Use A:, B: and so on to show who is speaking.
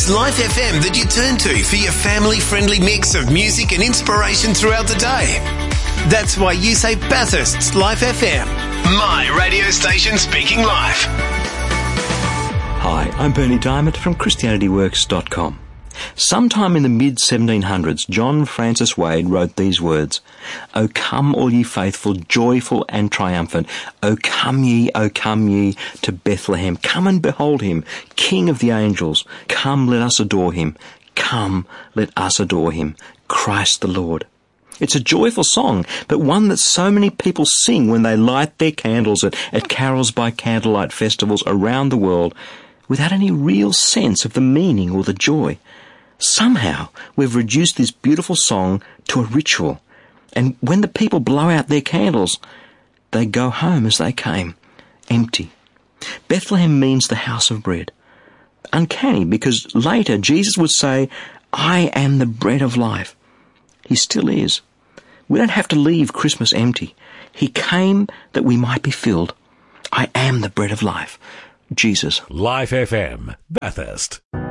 A: It's Life FM that you turn to for your family-friendly mix of music and inspiration throughout the day. That's why you say Bathurst's Life FM. My radio station speaking life.
B: Hi, I'm Bernie Diamond from ChristianityWorks.com. Sometime in the mid-1700s, John Francis Wade wrote these words, O come all ye faithful, joyful and triumphant. O come ye to Bethlehem. Come and behold him, King of the angels. Come, let us adore him. Come, let us adore him, Christ the Lord. It's a joyful song, but one that so many people sing when they light their candles at carols by candlelight festivals around the world without any real sense of the meaning or the joy. Somehow, we've reduced this beautiful song to a ritual, and when the people blow out their candles, they go home as they came, empty. Bethlehem means the house of bread. Uncanny, because later Jesus would say, I am the bread of life. He still is. We don't have to leave Christmas empty. He came that we might be filled. I am the bread of life. Jesus.
C: Life FM, Bathurst.